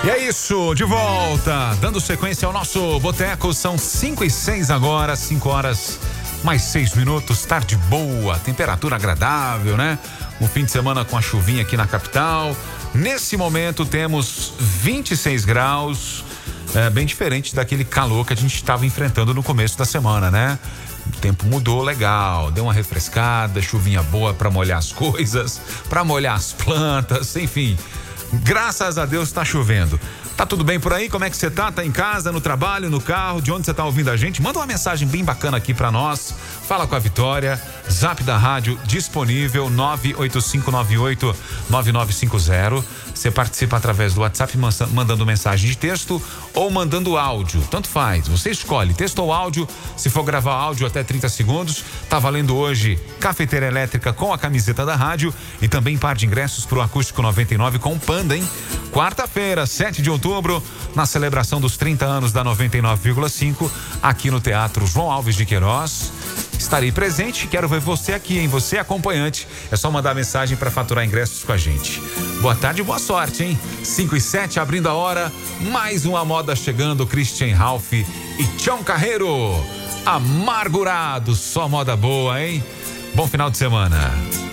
E é isso, de volta, dando sequência ao nosso boteco, são 5:06 agora, 5 horas mais 6 minutos, tarde boa, temperatura agradável, né? Um fim de semana com a chuvinha aqui na capital. Nesse momento temos 26 graus, bem diferente daquele calor que a gente estava enfrentando no começo da semana, né? O tempo mudou legal, deu uma refrescada, chuvinha boa para molhar as coisas, para molhar as plantas, enfim. Graças a Deus tá chovendo. Tá tudo bem por aí? Como é que você tá? Tá em casa, no trabalho, no carro? De onde você tá ouvindo a gente? Manda uma mensagem bem bacana aqui pra nós. Fala com a Vitória. Zap da rádio disponível 985989950. Você participa através do WhatsApp mandando mensagem de texto ou mandando áudio. Tanto faz. Você escolhe texto ou áudio. Se for gravar áudio até 30 segundos, tá valendo hoje cafeteira elétrica com a camiseta da rádio e também par de ingressos pro Acústico 99 com Panda, hein? Quarta-feira, 7 de outubro, na celebração dos 30 anos da 99,5, aqui no Teatro João Alves de Queiroz. Estarei presente, quero ver você aqui, hein? Você acompanhante. É só mandar mensagem para faturar ingressos com a gente. Boa tarde e boa sorte, hein? 5:07, abrindo a hora, mais uma moda chegando, Christian Ralph e Tião Carreiro. Amargurado, só moda boa, hein? Bom final de semana.